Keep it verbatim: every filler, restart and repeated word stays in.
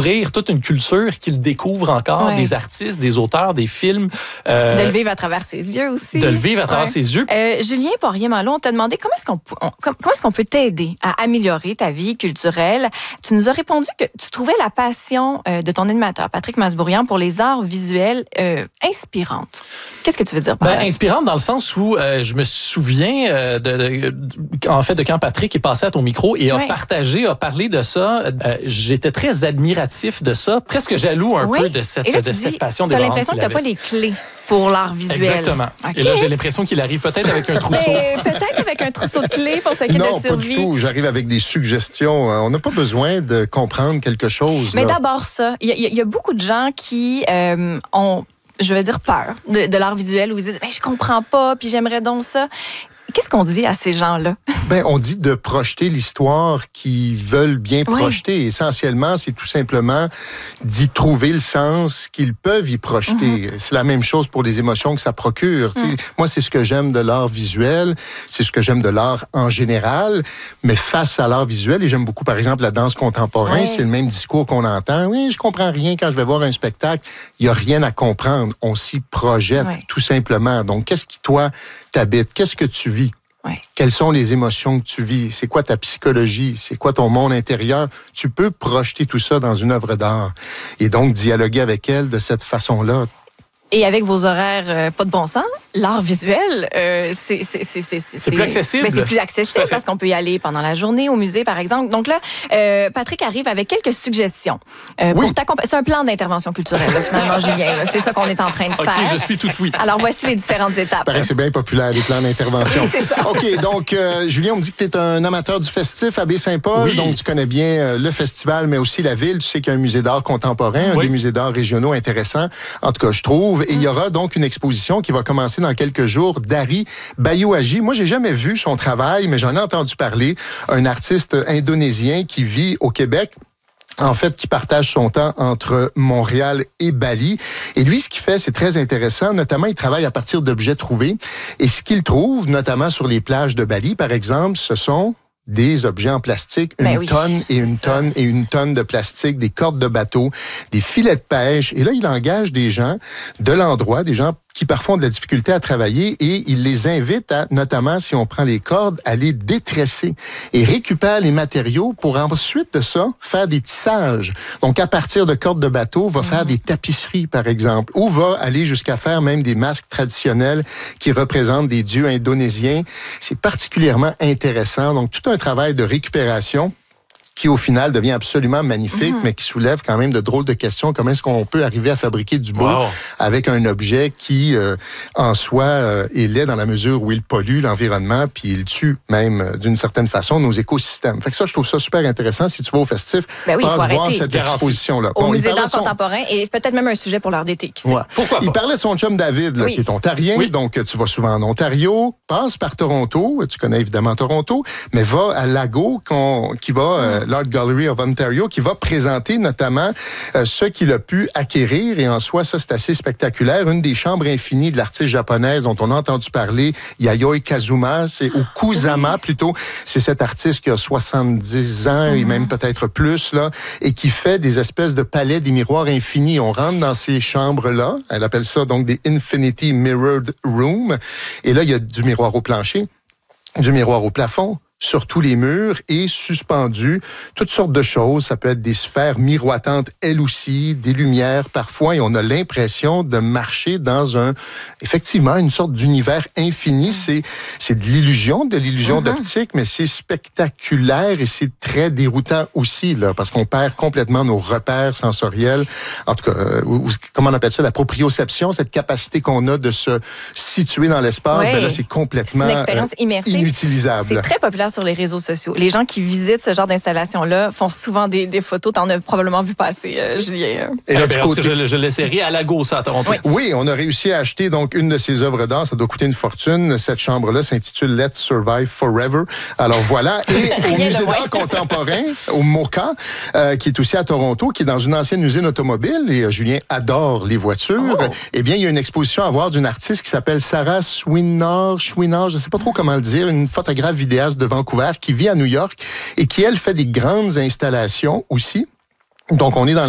d'ouvrir toute une culture, qu'il découvre encore ouais. des artistes, des auteurs, des films. Euh, de le vivre à travers ses yeux aussi. De le vivre à travers ouais. ses yeux. Euh, Julien Poirier-Malo, on t'a demandé comment est-ce qu'on, on, comment est-ce qu'on peut t'aider à améliorer ta vie culturelle. Tu nous as répondu que tu trouvais la passion euh, de ton animateur, Patrick Masbourian, pour les arts visuels euh, inspirante. Qu'est-ce que tu veux dire par ben, là? Inspirante dans le sens où euh, je me souviens euh, de, de, de, en fait, de quand Patrick est passé à ton micro et ouais. a partagé, a parlé de ça. Euh, j'étais très admiratif de ça, presque jaloux un oui. peu de cette, et là, de tu cette dis, passion t'as dévorante l'impression que tu n'as pas les clés pour l'art visuel. Exactement. Okay. Et là, j'ai l'impression qu'il arrive peut-être avec un trousseau. Ben, peut-être avec un trousseau de clés pour ce qui est de survie. Non, pas du tout. J'arrive avec des suggestions. On n'a pas besoin de comprendre quelque chose. Mais là. d'abord ça. Il y, y a beaucoup de gens qui euh, ont, je vais dire, peur de, de l'art visuel où ils disent ben, « je comprends pas, puis j'aimerais donc ça ». Qu'est-ce qu'on dit à ces gens-là? Ben, on dit de projeter l'histoire qu'ils veulent bien oui. projeter. Essentiellement, c'est tout simplement d'y trouver le sens qu'ils peuvent y projeter. Mm-hmm. C'est la même chose pour les émotions que ça procure. Mm. Moi, c'est ce que j'aime de l'art visuel, c'est ce que j'aime de l'art en général, mais face à l'art visuel, et j'aime beaucoup, par exemple, la danse contemporaine, oui. c'est le même discours qu'on entend. Oui, je comprends rien quand je vais voir un spectacle. Il n'y a rien à comprendre. On s'y projette, oui. tout simplement. Donc, qu'est-ce qui, toi, t'habite? Qu'est-ce que tu vis? Oui. Quelles sont les émotions que tu vis? C'est quoi ta psychologie? C'est quoi ton monde intérieur? Tu peux projeter tout ça dans une œuvre d'art et donc dialoguer avec elle de cette façon-là. Et avec vos horaires euh, pas de bon sens, l'art visuel, euh, c'est, c'est, c'est, c'est, c'est, c'est plus accessible. Ben, c'est plus accessible parce qu'on peut y aller pendant la journée au musée, par exemple. Donc là, euh, Patrick arrive avec quelques suggestions. Euh, oui. pour t'accompagner. C'est un plan d'intervention culturelle, là, finalement, Julien. Là. C'est ça qu'on est en train de okay, faire. OK, je suis tout oui. Alors, voici les différentes étapes. Paraît que c'est bien populaire, les plans d'intervention. Oui, c'est ça. OK, donc, euh, Julien, on me dit que tu es un amateur du festif à Baie-Saint-Paul. Oui. Donc, tu connais bien euh, le festival, mais aussi la ville. Tu sais qu'il y a un musée d'art contemporain, oui. un des musées d'art régionaux intéressants, en tout cas, je trouve. Et il y aura donc une exposition qui va commencer dans quelques jours d'Ari Bayouagi. Moi, j'ai jamais vu son travail, mais j'en ai entendu parler. Un artiste indonésien qui vit au Québec. En fait, qui partage son temps entre Montréal et Bali. Et lui, ce qu'il fait, c'est très intéressant. Notamment, il travaille à partir d'objets trouvés. Et ce qu'il trouve, notamment sur les plages de Bali, par exemple, ce sont des objets en plastique, une ben oui, tonne et une ça. tonne et une tonne de plastique, des cordes de bateau, des filets de pêche. Et là, il engage des gens de l'endroit, des gens qui parfois ont de la difficulté à travailler et il les invite à, notamment si on prend les cordes, à les détresser et récupère les matériaux pour ensuite de ça faire des tissages. Donc, à partir de cordes de bateau, va mmh. faire des tapisseries, par exemple, ou va aller jusqu'à faire même des masques traditionnels qui représentent des dieux indonésiens. C'est particulièrement intéressant. Donc, tout un travail de récupération qui, au final, devient absolument magnifique, mmh. mais qui soulève quand même de drôles de questions. Comment est-ce qu'on peut arriver à fabriquer du beau wow. avec un objet qui, euh, en soi, euh, est laid dans la mesure où il pollue l'environnement, puis il tue même, euh, d'une certaine façon, nos écosystèmes. Fait que ça, je trouve ça super intéressant. Si tu vas au festif, ben oui, passe voir cette Garantie. exposition-là. Au bon, musée d'art son... contemporain, et c'est peut-être même un sujet pour l'art d'été. Qui ouais. Pourquoi pas? Il parlait de son chum David, là, oui. qui est ontarien, oui. donc tu vas souvent en Ontario, passe par Toronto, tu connais évidemment Toronto, mais va à Lago, qu'on, qui va, euh, l'Art Gallery of Ontario, qui va présenter notamment euh, ce qu'il a pu acquérir. Et en soi, ça, c'est assez spectaculaire. Une des chambres infinies de l'artiste japonaise dont on a entendu parler, Yayoi Kazuma, c'est ou Kusama plutôt. C'est cet artiste qui a soixante-dix ans mm-hmm. et même peut-être plus, là, et qui fait des espèces de palais, des miroirs infinis. On rentre dans ces chambres-là. Elle appelle ça donc des Infinity Mirrored Room. Et là, il y a du miroir au plancher, du miroir au plafond, sur tous les murs et suspendues toutes sortes de choses. Ça peut être des sphères miroitantes, elles aussi, des lumières parfois, et on a l'impression de marcher dans un, effectivement, une sorte d'univers infini. C'est, c'est de l'illusion, de l'illusion mm-hmm. d'optique, mais c'est spectaculaire et c'est très déroutant aussi, là, parce qu'on perd complètement nos repères sensoriels. En tout cas, euh, ou, comment on appelle ça, la proprioception, cette capacité qu'on a de se situer dans l'espace, ouais. ben là, c'est complètement c'est une expérience euh, immersive. Inutilisable. C'est très populaire sur les réseaux sociaux. Les gens qui visitent ce genre d'installation-là font souvent des, des photos. T'en as probablement vu passer, euh, Julien. Et là, eh bien, côté... que je, je l'essayerai à Lago, ça, à Toronto. Oui. oui, on a réussi à acheter donc une de ses œuvres d'art. Ça doit coûter une fortune. Cette chambre-là s'intitule Let's Survive Forever. Alors voilà. Et au Musée d'art contemporain, au MoCA, euh, qui est aussi à Toronto, qui est dans une ancienne usine automobile, et euh, Julien adore les voitures, oh. eh bien, il y a une exposition à voir d'une artiste qui s'appelle Sarah Swinard, Schwinard, je ne sais pas trop comment le dire, une photographe vidéaste de Vancouver qui vit à New York et qui, elle, fait des grandes installations aussi. Donc, on est dans